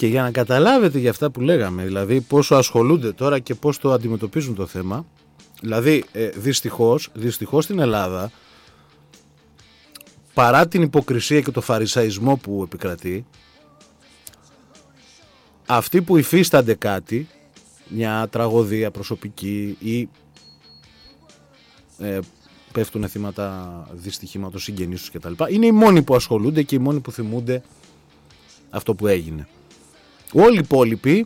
Και για να καταλάβετε για αυτά που λέγαμε, δηλαδή πόσο ασχολούνται τώρα και πώς το αντιμετωπίζουν το θέμα, δηλαδή δυστυχώς στην Ελλάδα, παρά την υποκρισία και το φαρισαϊσμό που επικρατεί, αυτοί που υφίστανται κάτι, μια τραγωδία προσωπική ή πέφτουν θύματα δυστυχήματος συγγενείς τους κτλ, είναι οι μόνοι που ασχολούνται και οι μόνοι που θυμούνται αυτό που έγινε. Όλοι οι υπόλοιποι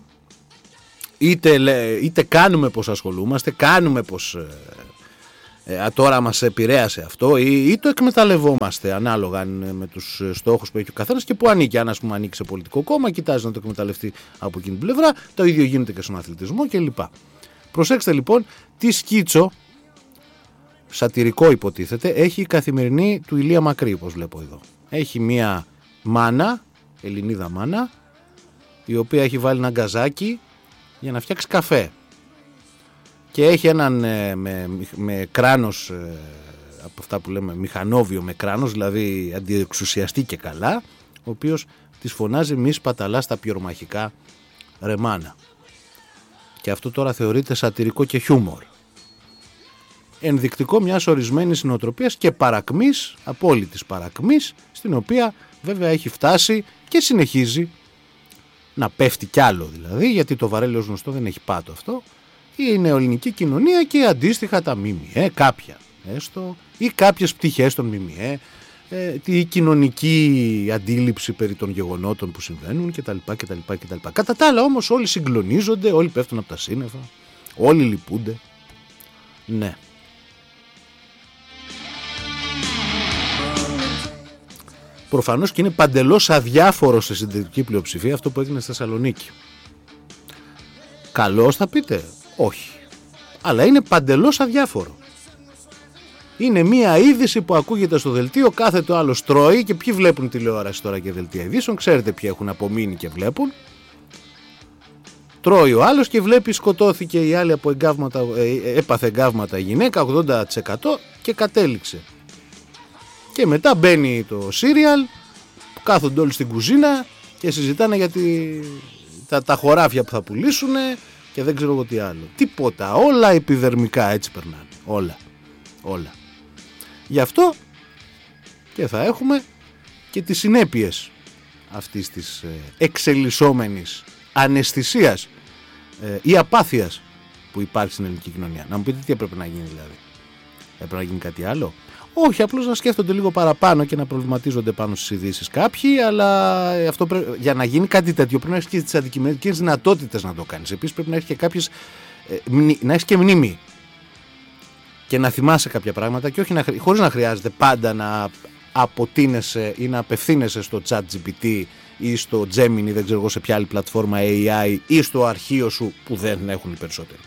είτε κάνουμε πως ασχολούμαστε, κάνουμε πως τώρα μας επηρέασε αυτό, ή το εκμεταλλευόμαστε ανάλογα με τους στόχους που έχει ο καθένας και που ανήκει. Αν, ας πούμε, ανήκει σε πολιτικό κόμμα, κοιτάζει να το εκμεταλλευτεί από εκείνη την πλευρά. Το ίδιο γίνεται και στον αθλητισμό κλπ. Προσέξτε λοιπόν τι σκίτσο σατυρικό υποτίθεται έχει η Καθημερινή του Ηλία Μακρύ, όπως βλέπω εδώ. Έχει μία μάνα, Ελληνίδα μάνα, η οποία έχει βάλει ένα γκαζάκι για να φτιάξει καφέ. Και έχει έναν με κράνος, από αυτά που λέμε μηχανόβιο με κράνος, δηλαδή αντιεξουσιαστή και καλά, ο οποίος της φωνάζει μη σπαταλάς τα πυρομαχικά ρεμάνα. Και αυτό τώρα θεωρείται σατυρικό και χιούμορ. Ενδεικτικό μιας ορισμένης νοοτροπίας και παρακμής, απόλυτης παρακμής, στην οποία βέβαια έχει φτάσει και συνεχίζει να πέφτει κι άλλο, δηλαδή, γιατί το βαρέλαιο ως γνωστό δεν έχει πάτο αυτό, η νεοελληνική κοινωνία και αντίστοιχα τα ΜΜΕ, κάποια έστω, ή κάποιες πτυχές των ΜΜΕ, τη κοινωνική αντίληψη περί των γεγονότων που συμβαίνουν κτλ. Κατά τα άλλα όμως όλοι συγκλονίζονται, όλοι πέφτουν από τα σύννεφα, όλοι λυπούνται. Ναι. Προφανώς και είναι παντελώς αδιάφορο σε συντηρητική πλειοψηφία αυτό που έγινε στη Θεσσαλονίκη. Καλώς θα πείτε? Όχι. Αλλά είναι παντελώς αδιάφορο. Είναι μία είδηση που ακούγεται στο δελτίο, κάθε το άλλο τρώει, και ποιοι βλέπουν τηλεόραση τώρα και δελτία ειδήσεων, ξέρετε ποιοι έχουν απομείνει και βλέπουν. Τρώει ο άλλος και βλέπει σκοτώθηκε η άλλη από εγκάβματα, έπαθε εγκάβματα η γυναίκα 80% και κατέληξε. Και μετά μπαίνει το σύριαλ που κάθονται όλοι στην κουζίνα και συζητάνε για τα χωράφια που θα πουλήσουν και δεν ξέρω εγώ τι άλλο. Τίποτα, όλα επιδερμικά έτσι περνάνε. Όλα. Γι' αυτό και θα έχουμε και τις συνέπειες αυτής της εξελισσόμενης αναισθησίας ή απάθειας που υπάρχει στην ελληνική κοινωνία. Να μου πείτε τι έπρεπε να γίνει δηλαδή? Έπρεπε να γίνει κάτι άλλο? Όχι, απλώς να σκέφτονται λίγο παραπάνω και να προβληματίζονται πάνω στις ειδήσεις κάποιοι, αλλά αυτό για να γίνει κάτι τέτοιο πρέπει να έχεις και τις αντικειμενικές δυνατότητες να το κάνεις. Επίσης πρέπει να έχεις και κάποιες, να έχεις και μνήμη και να θυμάσαι κάποια πράγματα και όχι χωρίς να χρειάζεται πάντα να αποτείνεσαι ή να απευθύνεσαι στο ChatGPT ή στο Gemini, δεν ξέρω εγώ σε ποια άλλη πλατφόρμα AI, ή στο αρχείο σου που δεν έχουν οι περισσότεροι.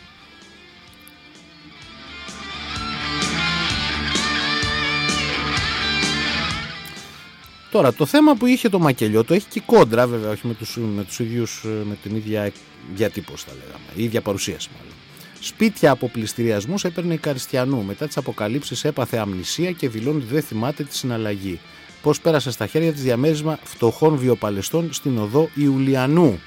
Τώρα το θέμα που είχε το μακελιό το έχει και κόντρα, βέβαια, όχι με τους ίδιους, με την ίδια διατύπωση θα λέγαμε, η ίδια παρουσίαση μάλλον. Σπίτια από πληστηριασμούς έπαιρνε η Καριστιανού. Μετά τις αποκαλύψεις έπαθε αμνησία και δηλώνει ότι δεν θυμάται τη συναλλαγή. Πώς πέρασε στα χέρια της διαμέρισμα φτωχών βιοπαλαιστών στην οδό Ιουλιανού.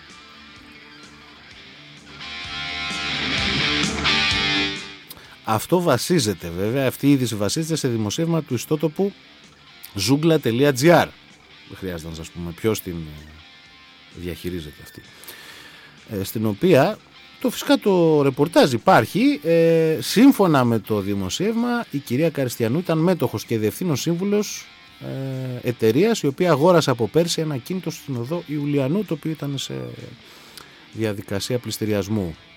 Αυτό βασίζεται βέβαια, αυτή η είδηση βασίζεται σε δημοσίευμα του ιστότοπου zoogla.gr. Δεν χρειάζεται να σας πούμε ποιος την διαχειρίζεται αυτή. Στην οποία φυσικά το ρεπορτάζ υπάρχει. Σύμφωνα με το δημοσίευμα, η κυρία Καριστιανού ήταν μέτοχος και διευθύνων σύμβουλος εταιρείας η οποία αγόρασε από πέρσι ένα ακίνητο στην οδό Ιουλιανού, το οποίο ήταν σε διαδικασία πληστηριασμού.